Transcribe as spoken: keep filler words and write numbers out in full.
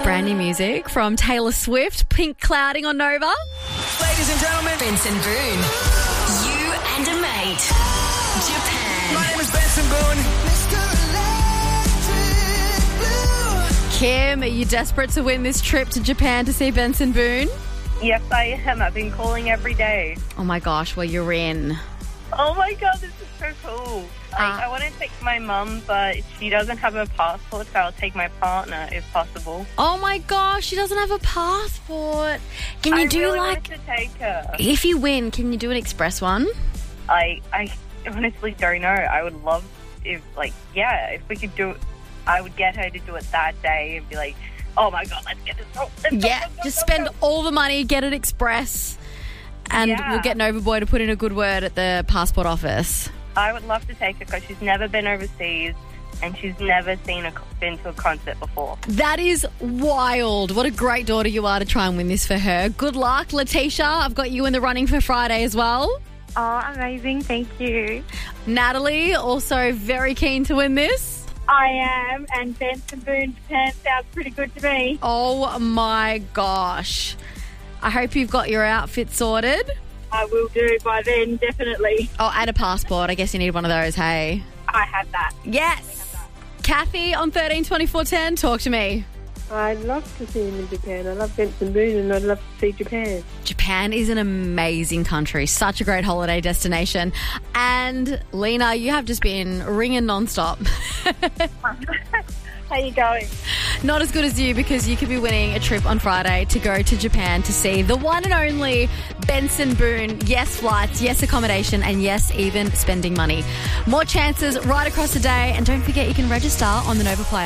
Brand new music from Taylor Swift, Pink Clouding on Nova. Ladies and gentlemen, Benson Boone. You and a mate. Japan. my name is Benson Boone. Kim, are you desperate to win this trip to Japan to see Benson Boone? Yes, I am. I've been calling every day. Oh my gosh, well, you're in. Oh my God, this is so cool. Like, Uh, I want to take my mum, but she doesn't have a passport, so I'll take my partner if possible. Oh my gosh, she doesn't have a passport. Can you I do really like, wanted to take her. if you win, can you do an express one? I, I honestly don't know. I would love if, like, yeah, if we could do it, I would get her to do it that day and be like, oh my God, let's get this. Oh, let's go, Yeah, let's go, just go, spend go. all the money, get it express, and Yeah. we'll get Nova Boy to put in a good word at the passport office. I would love to take her because she's never been overseas and she's never seen a, been to a concert before. That is wild. What a great daughter you are to try and win this for her. Good luck, Letitia. I've got you in the running for Friday as well. Oh, amazing. Thank you. Natalie, also very keen to win this. I am, and Benson Boone Japan sounds pretty good to me. Oh my gosh. I hope you've got your outfit sorted. I will do by then, definitely. Oh, and a passport. I guess you need one of those, hey? I have that. Yes. Kathy on thirteen twenty-four ten, talk to me. I'd love to see him in Japan. I love Benson Boone and I'd love to see Japan. Japan is an amazing country, such a great holiday destination. And Lena, you have just been ringing nonstop. How you going? Not as good as you, because you could be winning a trip on Friday to go to Japan to see the one and only Benson Boone. Yes, flights, yes, accommodation, and yes, even spending money. More chances right across the day. And don't forget, you can register on the Nova Play.